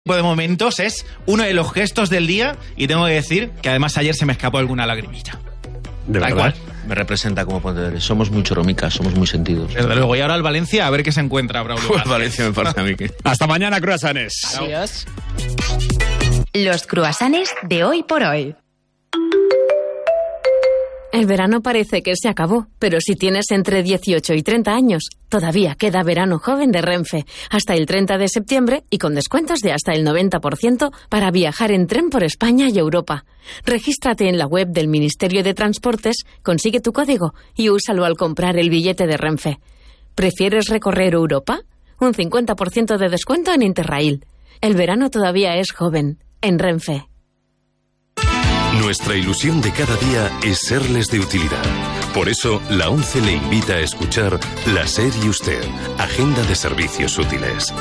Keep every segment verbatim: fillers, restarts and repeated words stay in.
de momentos es uno de los gestos del día y tengo que decir que además ayer se me escapó alguna lagrimilla. ¿De Tal verdad? cual. Me representa como Pontevedrés. Somos muy choromicas, somos muy sentidos. Desde luego. Y ahora al Valencia a ver qué se encuentra, Braulio. Pues Valencia me parece a mí que... Hasta mañana, croissants. Adiós. Los croissants de hoy por hoy. El verano parece que se acabó, pero si tienes entre dieciocho y treinta años, todavía queda verano joven de Renfe, hasta el treinta de septiembre y con descuentos de hasta el noventa por ciento para viajar en tren por España y Europa. Regístrate en la web del Ministerio de Transportes, consigue tu código y úsalo al comprar el billete de Renfe. ¿Prefieres recorrer Europa? Un cincuenta por ciento de descuento en Interrail. El verano todavía es joven, en Renfe. Nuestra ilusión de cada día es serles de utilidad. Por eso, la ONCE le invita a escuchar La SER y Usted, Agenda de Servicios Útiles.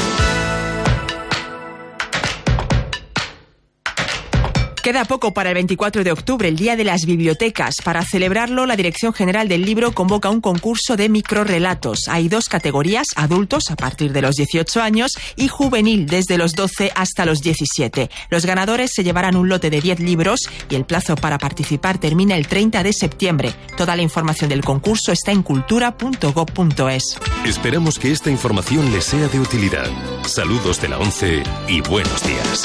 Queda poco para el veinticuatro de octubre, el Día de las Bibliotecas. Para celebrarlo, la Dirección General del Libro convoca un concurso de microrrelatos. Hay dos categorías, adultos a partir de los dieciocho años y juvenil desde los doce hasta los diecisiete. Los ganadores se llevarán un lote de diez libros y el plazo para participar termina el treinta de septiembre. Toda la información del concurso está en cultura punto gob punto es. Esperamos que esta información les sea de utilidad. Saludos de la ONCE y buenos días.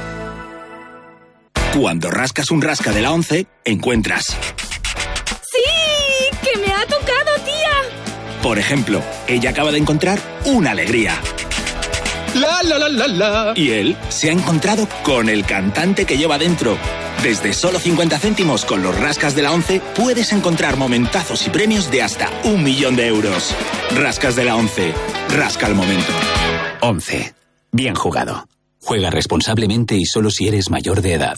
Cuando rascas un rasca de la ONCE, encuentras... ¡Sí! ¡Que me ha tocado, tía! Por ejemplo, ella acaba de encontrar una alegría. La, la, la, la, la. Y él se ha encontrado con el cantante que lleva dentro. Desde solo cincuenta céntimos con los rascas de la ONCE puedes encontrar momentazos y premios de hasta un millón de euros. Rascas de la ONCE. Rasca el momento. ONCE. Bien jugado. Juega responsablemente y solo si eres mayor de edad.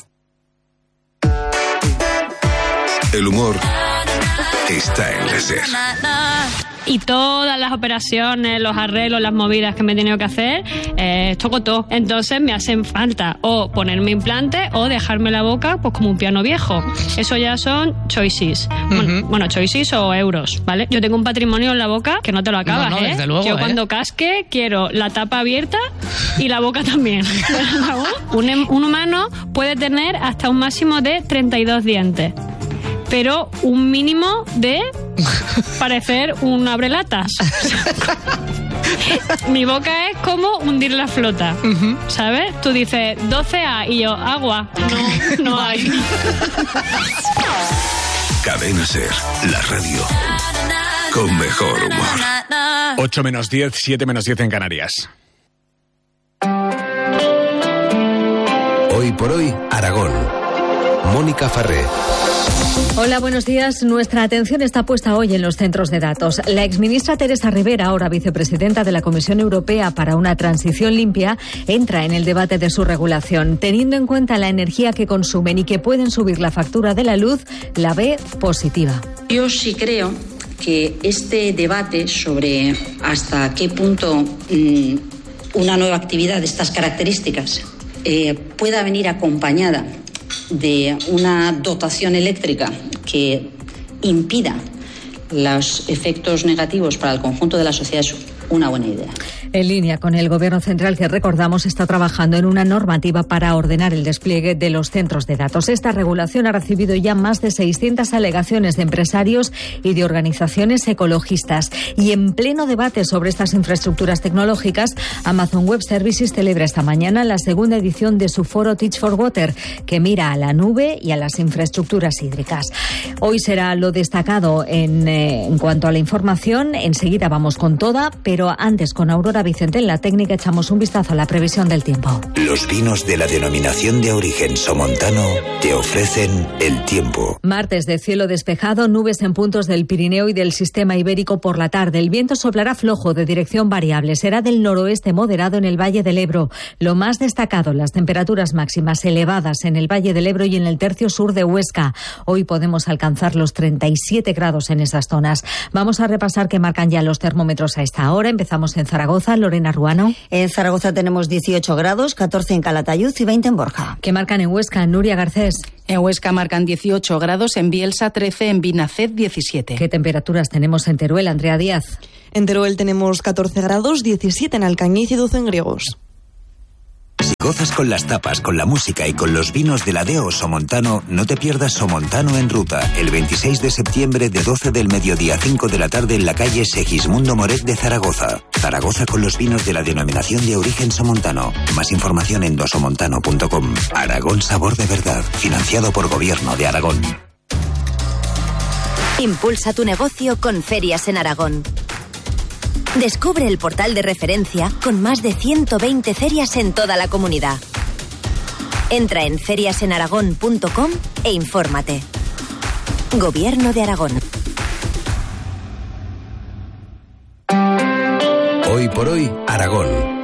El humor está en la SER. Y todas las operaciones, los arreglos, las movidas que me he tenido que hacer, eh, toco todo. Entonces me hacen falta o ponerme implante o dejarme la boca pues como un piano viejo. Eso ya son choices. Uh-huh. Bueno, bueno, choices o euros, ¿vale? Yo tengo un patrimonio en la boca que no te lo acabas, no, no, ¿eh? desde luego, Yo ¿eh? cuando casque quiero la tapa abierta y la boca también. un, un humano puede tener hasta un máximo de treinta y dos dientes. Pero un mínimo de parecer un abrelatas. Mi boca es como hundir la flota, uh-huh. ¿Sabes? Tú dices doce A y yo, agua. No, no hay. Cadena SER, la radio con mejor humor. ocho menos diez, siete menos diez en Canarias. Hoy por hoy, Aragón. Mónica Farré. Hola, buenos días. Nuestra atención está puesta hoy en los centros de datos. La exministra Teresa Rivera, ahora vicepresidenta de la Comisión Europea para una transición limpia, entra en el debate de su regulación. Teniendo en cuenta la energía que consumen y que pueden subir la factura de la luz, la ve positiva. Yo sí creo que este debate sobre hasta qué punto mmm, una nueva actividad de estas características eh, pueda venir acompañada de una dotación eléctrica que impida los efectos negativos para el conjunto de la sociedad es una buena idea. En línea con el Gobierno central, que recordamos está trabajando en una normativa para ordenar el despliegue de los centros de datos. Esta regulación ha recibido ya más de seiscientas alegaciones de empresarios y de organizaciones ecologistas. Y en pleno debate sobre estas infraestructuras tecnológicas, Amazon Web Services celebra esta mañana la segunda edición de su foro Teach for Water, que mira a la nube y a las infraestructuras hídricas. Hoy será lo destacado en, eh, en cuanto a la información. Enseguida vamos con toda, pero antes con Aurora Vicente en la técnica echamos un vistazo a la previsión del tiempo. Los vinos de la denominación de origen somontano te ofrecen el tiempo. Martes de cielo despejado, nubes en puntos del Pirineo y del sistema ibérico por la tarde. El viento soplará flojo de dirección variable. Será del noroeste moderado en el Valle del Ebro. Lo más destacado, las temperaturas máximas elevadas en el Valle del Ebro y en el tercio sur de Huesca. Hoy podemos alcanzar los treinta y siete grados en esas zonas. Vamos a repasar qué marcan ya los termómetros a esta hora. Empezamos en Zaragoza. Lorena Ruano. En Zaragoza tenemos dieciocho grados, catorce en Calatayud y veinte en Borja. ¿Qué marcan en Huesca? Nuria Garcés. En Huesca marcan dieciocho grados, en Bielsa trece, en Binacet diecisiete. ¿Qué temperaturas tenemos en Teruel, Andrea Díaz? En Teruel tenemos catorce grados, diecisiete en Alcañiz y doce en Griegos. Si gozas con las tapas, con la música y con los vinos de la D E O Somontano, no te pierdas Somontano en Ruta, el veintiséis de septiembre de doce del mediodía a cinco de la tarde en la calle Segismundo Moret de Zaragoza. Zaragoza con los vinos de la denominación de origen Somontano. Más información en dosomontano punto com. Aragón Sabor de Verdad, financiado por Gobierno de Aragón. Impulsa tu negocio con Ferias en Aragón. Descubre el portal de referencia con más de ciento veinte ferias en toda la comunidad. Entra en ferias en aragón punto com e infórmate. Gobierno de Aragón. Hoy por hoy, Aragón.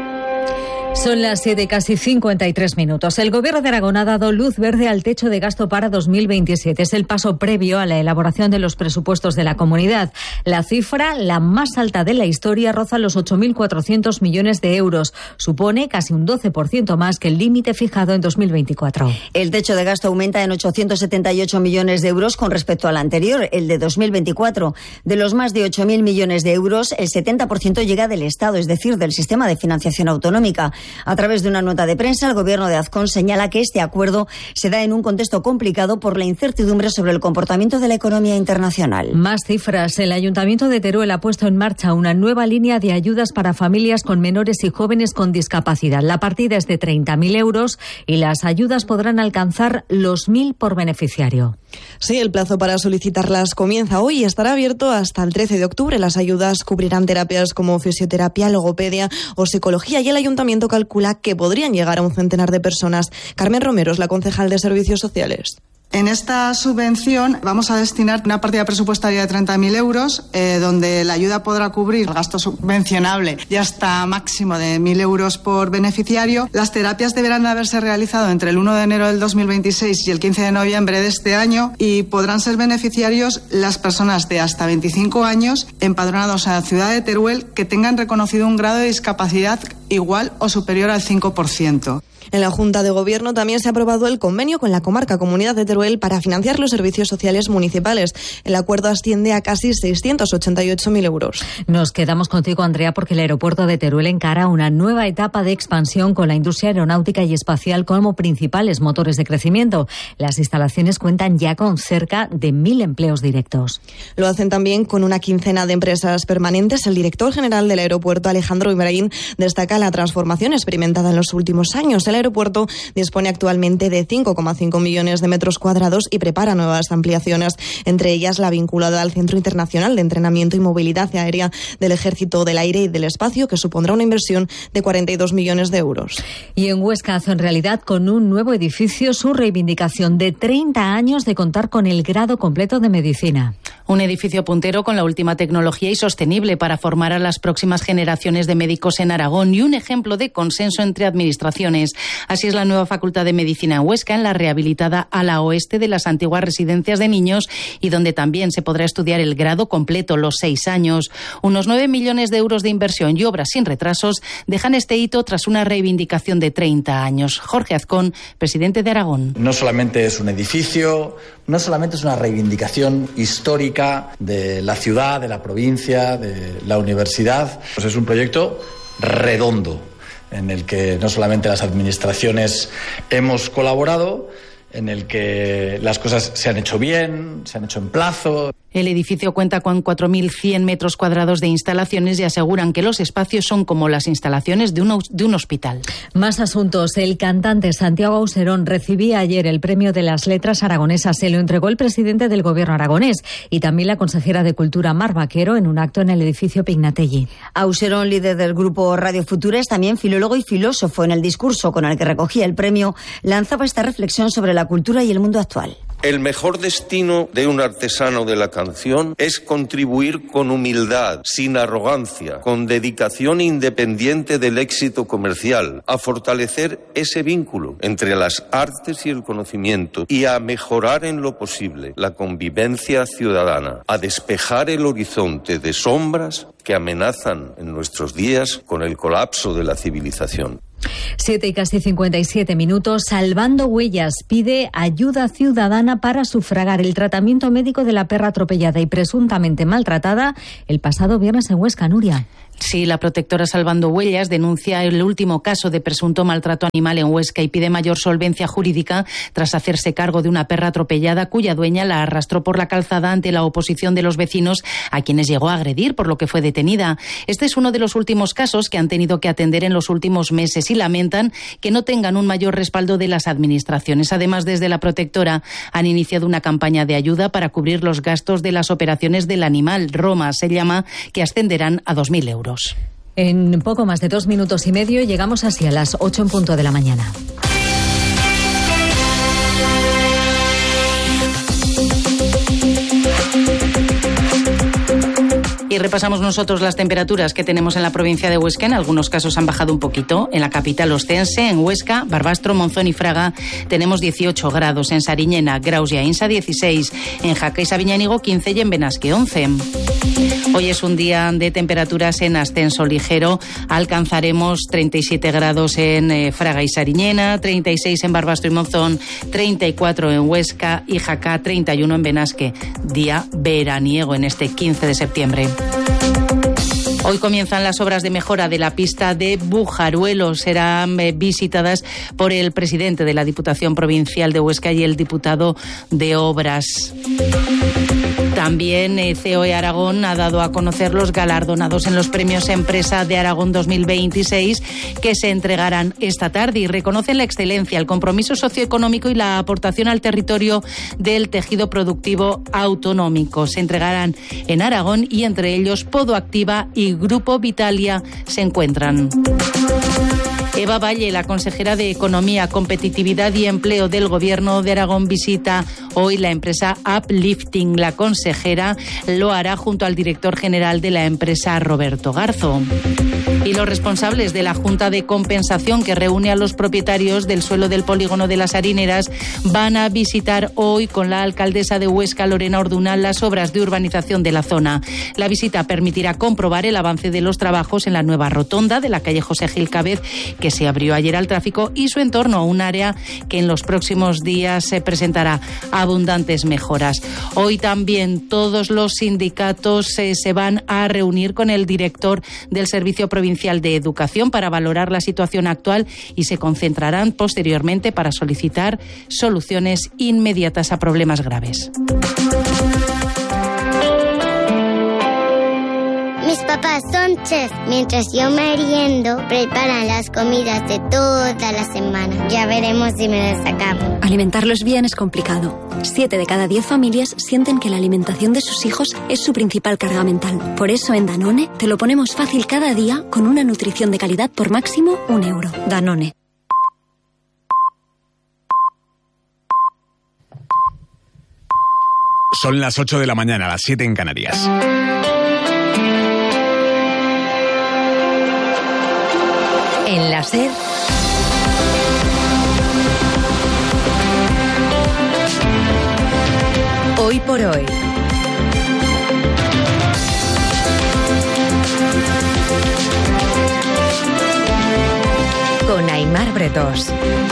Son las siete, casi cincuenta y tres minutos. El Gobierno de Aragón ha dado luz verde al techo de gasto para dos mil veintisiete. Es el paso previo a la elaboración de los presupuestos de la comunidad. La cifra, la más alta de la historia, roza los ocho mil cuatrocientos millones de euros. Supone casi un doce por ciento más que el límite fijado en dos mil veinticuatro. El techo de gasto aumenta en ochocientos setenta y ocho millones de euros con respecto al anterior, el de dos mil veinticuatro. De los más de ocho mil millones de euros, el setenta por ciento llega del Estado, es decir, del sistema de financiación autonómica. A través de una nota de prensa, el Gobierno de Azcón señala que este acuerdo se da en un contexto complicado por la incertidumbre sobre el comportamiento de la economía internacional. Más cifras. El Ayuntamiento de Teruel ha puesto en marcha una nueva línea de ayudas para familias con menores y jóvenes con discapacidad. La partida es de treinta mil euros y las ayudas podrán alcanzar los mil por beneficiario. Sí, el plazo para solicitarlas comienza hoy y estará abierto hasta el trece de octubre. Las ayudas cubrirán terapias como fisioterapia, logopedia o psicología y el Ayuntamiento calcula que podrían llegar a un centenar de personas. Carmen Romero es la concejal de Servicios Sociales. En esta subvención vamos a destinar una partida presupuestaria de treinta mil euros, eh, donde la ayuda podrá cubrir el gasto subvencionable y hasta máximo de mil euros por beneficiario. Las terapias deberán haberse realizado entre el uno de enero del dos mil veintiséis y el quince de noviembre de este año y podrán ser beneficiarios las personas de hasta veinticinco años empadronados en la ciudad de Teruel que tengan reconocido un grado de discapacidad igual o superior al cinco por ciento. En la Junta de Gobierno también se ha aprobado el convenio con la comarca Comunidad de Teruel para financiar los servicios sociales municipales. El acuerdo asciende a casi seiscientos ochenta y ocho mil euros. Nos quedamos contigo, Andrea, porque el aeropuerto de Teruel encara una nueva etapa de expansión con la industria aeronáutica y espacial como principales motores de crecimiento. Las instalaciones cuentan ya con cerca de mil empleos directos. Lo hacen también con una quincena de empresas permanentes. El director general del aeropuerto, Alejandro Ibrahim, destaca la transformación experimentada en los últimos años. El aeropuerto dispone actualmente de cinco coma cinco millones de metros cuadrados y prepara nuevas ampliaciones, entre ellas la vinculada al Centro Internacional de Entrenamiento y Movilidad Aérea del Ejército del Aire y del Espacio, que supondrá una inversión de cuarenta y dos millones de euros. Y en Huesca hace en realidad con un nuevo edificio su reivindicación de treinta años de contar con el grado completo de medicina. Un edificio puntero con la última tecnología y sostenible para formar a las próximas generaciones de médicos en Aragón y un ejemplo de consenso entre administraciones. Así es la nueva Facultad de Medicina en Huesca, en la rehabilitada ala oeste de las antiguas residencias de niños y donde también se podrá estudiar el grado completo, los seis años. Unos nueve millones de euros de inversión y obras sin retrasos dejan este hito tras una reivindicación de treinta años. Jorge Azcón, presidente de Aragón. No solamente es un edificio, no solamente es una reivindicación histórica de la ciudad, de la provincia, de la universidad, pues es un proyecto redondo, en el que no solamente las administraciones hemos colaborado, en el que las cosas se han hecho bien, se han hecho en plazo. El edificio cuenta con cuatro mil cien metros cuadrados de instalaciones y aseguran que los espacios son como las instalaciones de un, de un hospital. Más asuntos. El cantante Santiago Auserón recibía ayer el Premio de las Letras Aragonesas. Se lo entregó el presidente del Gobierno aragonés y también la consejera de Cultura, Mar Vaquero, en un acto en el edificio Pignatelli. Auserón, líder del grupo Radio Futura, es también filólogo y filósofo. En el discurso con el que recogía el premio, lanzaba esta reflexión sobre la cultura y el mundo actual. El mejor destino de un artesano de la canción es contribuir con humildad, sin arrogancia, con dedicación independiente del éxito comercial, a fortalecer ese vínculo entre las artes y el conocimiento y a mejorar en lo posible la convivencia ciudadana, a despejar el horizonte de sombras que amenazan en nuestros días con el colapso de la civilización. Siete y casi cincuenta y siete minutos. Salvando Huellas pide ayuda ciudadana para sufragar el tratamiento médico de la perra atropellada y presuntamente maltratada el pasado viernes en Huesca, Nuria. Sí, la protectora Salvando Huellas denuncia el último caso de presunto maltrato animal en Huesca y pide mayor solvencia jurídica tras hacerse cargo de una perra atropellada cuya dueña la arrastró por la calzada ante la oposición de los vecinos, a quienes llegó a agredir, por lo que fue detenida. Este es uno de los últimos casos que han tenido que atender en los últimos meses y lamentan que no tengan un mayor respaldo de las administraciones. Además, desde la protectora han iniciado una campaña de ayuda para cubrir los gastos de las operaciones del animal. Roma se llama, que ascenderán a dos mil euros. En poco más de dos minutos y medio llegamos así a las ocho en punto de la mañana. Y repasamos nosotros las temperaturas que tenemos en la provincia de Huesca. En algunos casos han bajado un poquito. En la capital ostense, en Huesca, Barbastro, Monzón y Fraga tenemos dieciocho grados. En Sariñena, Graus y Ainsa dieciséis. En Jaca y Sabiñánigo quince y en Benasque once. Hoy es un día de temperaturas en ascenso ligero. Alcanzaremos treinta y siete grados en eh, Fraga y Sariñena, treinta y seis en Barbastro y Monzón, treinta y cuatro en Huesca y Jaca, treinta y uno en Benasque. Día veraniego en este quince de septiembre. Hoy comienzan las obras de mejora de la pista de Bujaruelo. Serán eh, visitadas por el presidente de la Diputación Provincial de Huesca y el diputado de Obras. También eh, C O E Aragón ha dado a conocer los galardonados en los premios Empresa de Aragón dos mil veintiséis que se entregarán esta tarde y reconocen la excelencia, el compromiso socioeconómico y la aportación al territorio del tejido productivo autonómico. Se entregarán en Aragón y entre ellos Podo Activa y Grupo Vitalia se encuentran. Eva Valle, la consejera de Economía, Competitividad y Empleo del Gobierno de Aragón, visita hoy la empresa Uplifting. La consejera lo hará junto al director general de la empresa, Roberto Garzo. Y los responsables de la Junta de Compensación, que reúne a los propietarios del suelo del polígono de las Harineras, van a visitar hoy con la alcaldesa de Huesca, Lorena Ordunal, las obras de urbanización de la zona. La visita permitirá comprobar el avance de los trabajos en la nueva rotonda de la calle José Gil Cabez, que se abrió ayer al tráfico, y su entorno, un área que en los próximos días se presentará abundantes mejoras. Hoy también todos los sindicatos eh, se van a reunir con el director del Servicio Provincial de Educación para valorar la situación actual y se concentrarán posteriormente para solicitar soluciones inmediatas a problemas graves. Mis papás son chefs. Mientras yo meriendo, preparan las comidas de toda la semana. Ya veremos si me las acabo. Alimentarlos bien es complicado. Siete de cada diez familias sienten que la alimentación de sus hijos es su principal carga mental. Por eso en Danone te lo ponemos fácil cada día con una nutrición de calidad por máximo un euro. Danone. Son las ocho de la mañana, las siete en Canarias. En la SER, hoy por hoy. Con Aimar Bretos.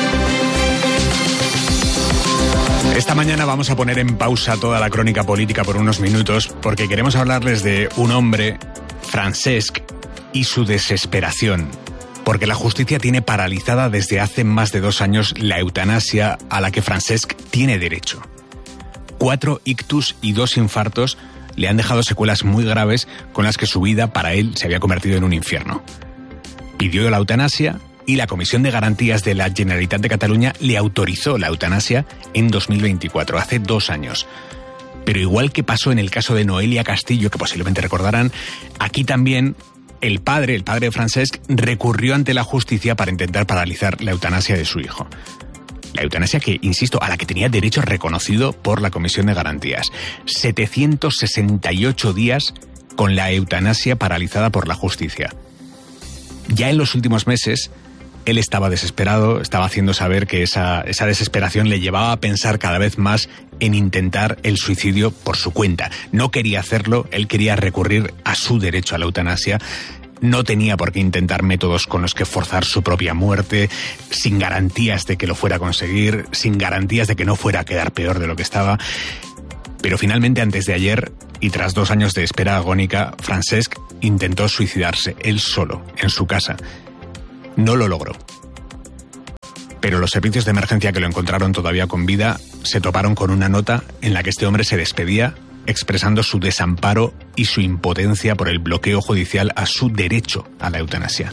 Esta mañana vamos a poner en pausa toda la crónica política por unos minutos porque queremos hablarles de un hombre, Francesc, y su desesperación. Porque la justicia tiene paralizada desde hace más de dos años la eutanasia a la que Francesc tiene derecho. Cuatro ictus y dos infartos le han dejado secuelas muy graves con las que su vida para él se había convertido en un infierno. Pidió la eutanasia y la Comisión de Garantías de la Generalitat de Cataluña le autorizó la eutanasia en dos mil veinticuatro, hace dos años. Pero igual que pasó en el caso de Noelia Castillo, que posiblemente recordarán, aquí también el padre, el padre de Francesc, recurrió ante la justicia para intentar paralizar la eutanasia de su hijo. La eutanasia que, insisto, a la que tenía derecho reconocido por la Comisión de Garantías. setecientos sesenta y ocho días con la eutanasia paralizada por la justicia. Ya en los últimos meses, él estaba desesperado, estaba haciendo saber que esa, esa desesperación le llevaba a pensar cada vez más en intentar el suicidio por su cuenta. No quería hacerlo, él quería recurrir a su derecho a la eutanasia. No tenía por qué intentar métodos con los que forzar su propia muerte, sin garantías de que lo fuera a conseguir, sin garantías de que no fuera a quedar peor de lo que estaba. Pero finalmente, antes de ayer, y tras dos años de espera agónica, Francesc intentó suicidarse, él solo, en su casa. No lo logró. Pero los servicios de emergencia que lo encontraron todavía con vida se toparon con una nota en la que este hombre se despedía expresando su desamparo y su impotencia por el bloqueo judicial a su derecho a la eutanasia.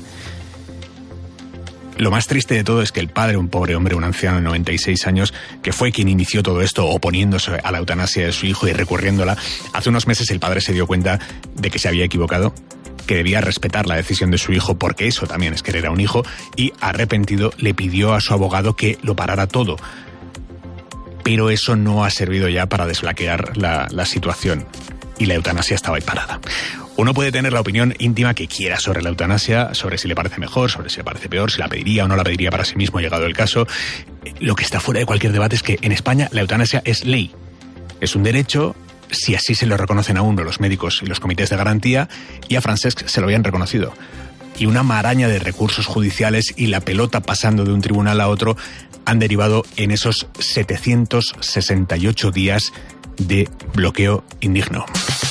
Lo más triste de todo es que el padre, un pobre hombre, un anciano de noventa y seis años, que fue quien inició todo esto oponiéndose a la eutanasia de su hijo y recurriéndola, hace unos meses el padre se dio cuenta de que se había equivocado, que debía respetar la decisión de su hijo, porque eso también es querer a un hijo, y arrepentido le pidió a su abogado que lo parara todo. Pero eso no ha servido ya para desbloquear la, la situación, y la eutanasia estaba ahí parada. Uno puede tener la opinión íntima que quiera sobre la eutanasia, sobre si le parece mejor, sobre si le parece peor, si la pediría o no la pediría para sí mismo, llegado el caso. Lo que está fuera de cualquier debate es que en España la eutanasia es ley. Es un derecho, si así se lo reconocen a uno los médicos y los comités de garantía, y a Francesc se lo habían reconocido. Y una maraña de recursos judiciales y la pelota pasando de un tribunal a otro han derivado en esos setecientos sesenta y ocho días de bloqueo indigno.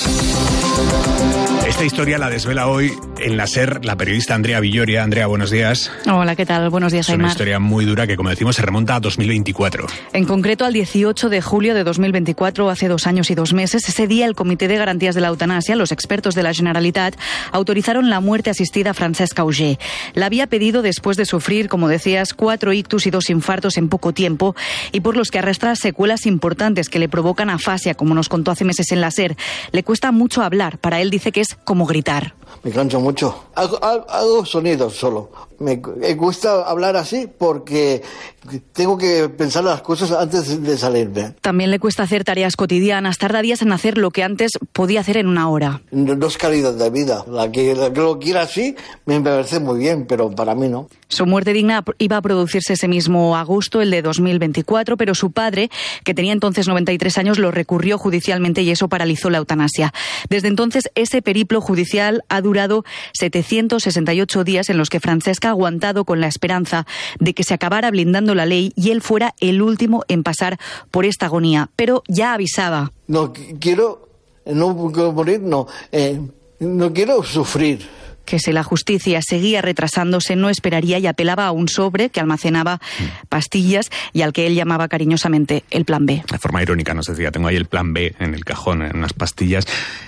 Esta historia la desvela hoy en la SER la periodista Andrea Villoria. Andrea, buenos días. Hola, ¿qué tal? Buenos días, Es una Aimar. historia muy dura que, como decimos, se remonta a dos mil veinticuatro. En concreto, al dieciocho de julio de dos mil veinticuatro, hace dos años y dos meses, ese día el Comité de Garantías de la Eutanasia, los expertos de la Generalitat, autorizaron la muerte asistida a Francesc Auger. La había pedido después de sufrir, como decías, cuatro ictus y dos infartos en poco tiempo, y por los que arrastra secuelas importantes que le provocan afasia, como nos contó hace meses en la SER. Le cuesta mucho hablar. Para él dice que es como gritar. Me canso mucho. Hago, hago sonidos solo. Me, me cuesta hablar así porque tengo que pensar las cosas antes de salirme. También le cuesta hacer tareas cotidianas. Tarda días en hacer lo que antes podía hacer en una hora. No, no es calidad de vida. La que, la que lo quiera así me parece muy bien, pero para mí no. Su muerte digna iba a producirse ese mismo agosto, el de dos mil veinticuatro, pero su padre, que tenía entonces noventa y tres años, lo recurrió judicialmente y eso paralizó la eutanasia. Desde entonces, ese periplo judicial ha durado setecientos sesenta y ocho días en los que Francesc ha aguantado con la esperanza de que se acabara blindando la ley y él fuera el último en pasar por esta agonía. Pero ya avisaba. No quiero, no quiero morir, no, eh, no quiero sufrir. Que si la justicia seguía retrasándose no esperaría y apelaba a un sobre que almacenaba pastillas y al que él llamaba cariñosamente el plan B. De forma irónica nos decía, tengo ahí el plan B en el cajón, en unas pastillas.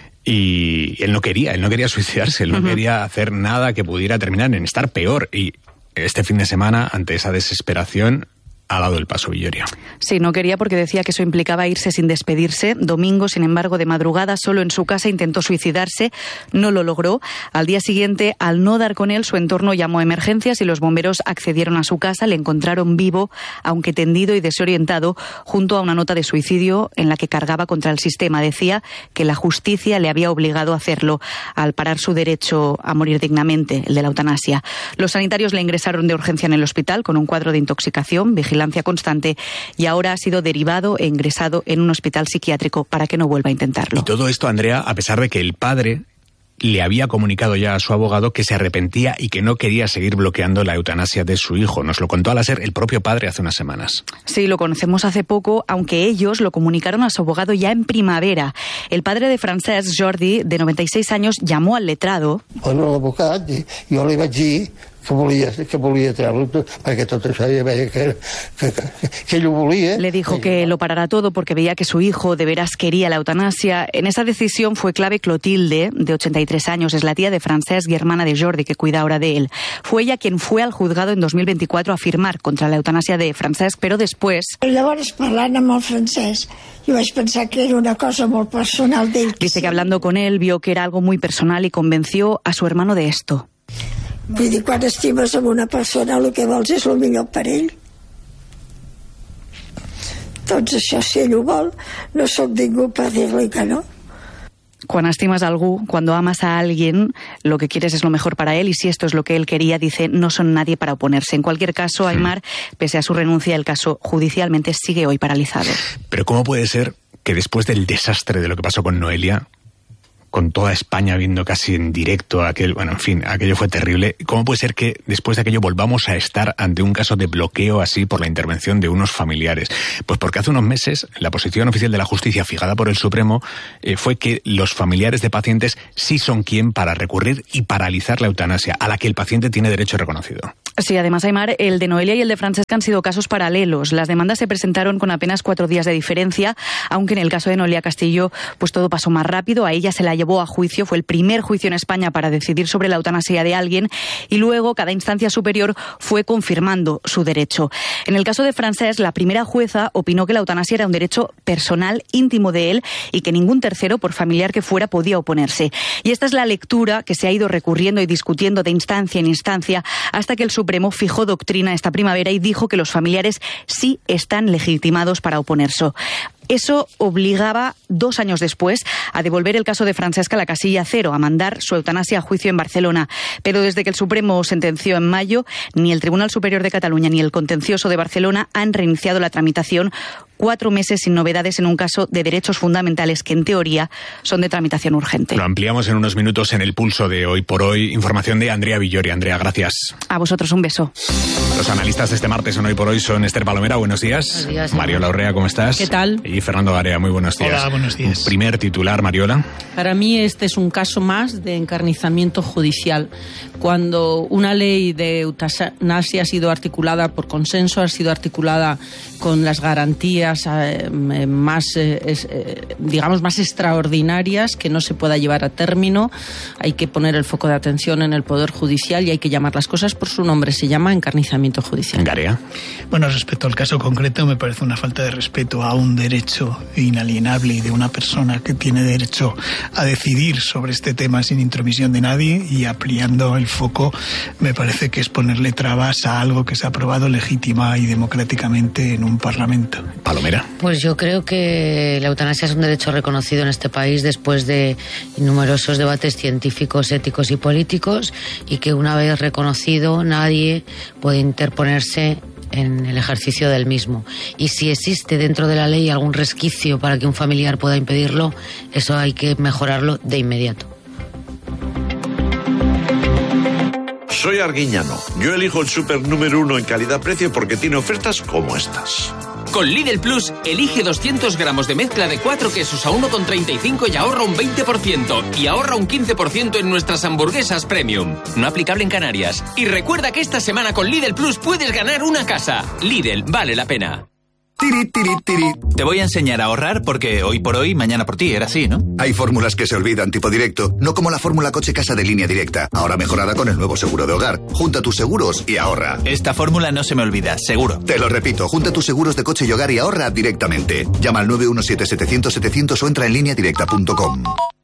Y él no quería, él no quería suicidarse, él no uh-huh. quería hacer nada que pudiera terminar en estar peor. Y este fin de semana, ante esa desesperación, ha dado el paso Villoria. Sí, no quería porque decía que eso implicaba irse sin despedirse. Domingo, sin embargo, de madrugada, solo en su casa intentó suicidarse. No lo logró. Al día siguiente, al no dar con él, su entorno llamó a emergencias y los bomberos accedieron a su casa. Le encontraron vivo, aunque tendido y desorientado, junto a una nota de suicidio en la que cargaba contra el sistema. Decía que la justicia le había obligado a hacerlo al parar su derecho a morir dignamente, el de la eutanasia. Los sanitarios le ingresaron de urgencia en el hospital con un cuadro de intoxicación, vigilancia constante, y ahora ha sido derivado e ingresado en un hospital psiquiátrico para que no vuelva a intentarlo. Y todo esto, Andrea, a pesar de que el padre le había comunicado ya a su abogado que se arrepentía y que no quería seguir bloqueando la eutanasia de su hijo. Nos lo contó a la SER el propio padre hace unas semanas. Sí, lo conocemos hace poco, aunque ellos lo comunicaron a su abogado ya en primavera. El padre de Francesc, Jordi, de noventa y seis años, llamó al letrado. Bueno, l'advocat, jo li vaig dir que volia, que volia treure-lo, perquè tot això ja veia que, que, que, que ell ho volia. Le dijo que lo parara todo porque veía que su hijo de veras quería la eutanasia. En esa decisión fue clave Clotilde, de ochenta y tres años, es la tía de Francesc y hermana de Jordi, que cuida ahora de él. Fue ella quien fue al juzgado en dos mil veinticuatro a firmar contra la eutanasia de Francesc, però després... Llavors, parlant amb el Francesc, jo vaig pensar que era una cosa molt personal d'ell. Dice que hablando con él vio que era algo muy personal y convenció a su hermano de esto. Vull dir, quan estimes amb una persona el que vols és el millor per ell. Doncs això, si ell ho vol, no sóc ningú per dir-li que no. Cuando estimas a algú, cuando amas a alguien, lo que quieres es lo mejor para él, y si esto es lo que él quería, dice, no son nadie para oponerse. En cualquier caso, Aimar, pese a su renuncia, el caso judicialmente sigue hoy paralizado. Pero ¿cómo puede ser que después del desastre de lo que pasó con Noelia, con toda España viendo casi en directo aquel, bueno, en fin, aquello fue terrible. ¿Cómo puede ser que después de aquello volvamos a estar ante un caso de bloqueo así por la intervención de unos familiares? Pues porque hace unos meses la posición oficial de la justicia fijada por el Supremo eh, fue que los familiares de pacientes sí son quien para recurrir y paralizar la eutanasia, a la que el paciente tiene derecho reconocido. Sí, además, Aimar, el de Noelia y el de Francesca han sido casos paralelos. Las demandas se presentaron con apenas cuatro días de diferencia, aunque en el caso de Noelia Castillo, pues todo pasó más rápido. A ella se la llevó a juicio, fue el primer juicio en España para decidir sobre la eutanasia de alguien, y luego cada instancia superior fue confirmando su derecho. En el caso de Francesc, la primera jueza opinó que la eutanasia era un derecho personal, íntimo de él, y que ningún tercero, por familiar que fuera, podía oponerse. Y esta es la lectura que se ha ido recurriendo y discutiendo de instancia en instancia hasta que el Supremo fijó doctrina esta primavera y dijo que los familiares sí están legitimados para oponerse. Eso obligaba, dos años después, a devolver el caso de Francesca a la casilla cero, a mandar su eutanasia a juicio en Barcelona. Pero desde que el Supremo sentenció en mayo, ni el Tribunal Superior de Cataluña ni el Contencioso de Barcelona han reiniciado la tramitación. Cuatro meses sin novedades en un caso de derechos fundamentales que, en teoría, son de tramitación urgente. Lo ampliamos en unos minutos en el pulso de Hoy por Hoy. Información de Andrea Villori. Andrea, gracias. A vosotros un beso. Los analistas de este martes en Hoy por Hoy son Esther Palomera, buenos días. Buenos días. Mariola Urrea, ¿cómo estás? ¿Qué tal? Y Fernando Garea, muy buenos días. Hola, buenos días. Primer titular, Mariola. Para mí este es un caso más de encarnizamiento judicial. Cuando una ley de eutanasia ha sido articulada por consenso, ha sido articulada con las garantías eh, más, eh, es, eh, digamos, más extraordinarias, que no se pueda llevar a término, hay que poner el foco de atención en el Poder Judicial y hay que llamar las cosas por su nombre. Se llama encarnizamiento judicial. Garea. Bueno, respecto al caso concreto, me parece una falta de respeto a un derecho inalienable y de una persona que tiene derecho a decidir sobre este tema sin intromisión de nadie, y ampliando el foco, me parece que es ponerle trabas a algo que se ha aprobado legítima y democráticamente en un Parlamento. Palomera. Pues yo creo que la eutanasia es un derecho reconocido en este país después de numerosos debates científicos, éticos y políticos, y que una vez reconocido nadie puede interponerse en el ejercicio del mismo. Y si existe dentro de la ley algún resquicio para que un familiar pueda impedirlo, eso hay que mejorarlo de inmediato. Soy Arguiñano. Yo elijo el súper número uno en calidad-precio porque tiene ofertas como estas. Con Lidl Plus, elige doscientos gramos de mezcla de cuatro quesos a uno con treinta y cinco y ahorra un veinte por ciento. Y ahorra un quince por ciento en nuestras hamburguesas premium. No aplicable en Canarias. Y recuerda que esta semana con Lidl Plus puedes ganar una casa. Lidl, vale la pena. Tiri, tiri, tiri. Te voy a enseñar a ahorrar porque hoy por hoy, mañana por ti, era así, ¿no? Hay fórmulas que se olvidan, tipo directo, no como la fórmula coche casa de Línea Directa, ahora mejorada con el nuevo seguro de hogar. Junta tus seguros y ahorra. Esta fórmula no se me olvida, seguro. Te lo repito, junta tus seguros de coche y hogar y ahorra directamente. Llama al nueve uno siete, setecientos, setecientos o entra en línea directa punto com.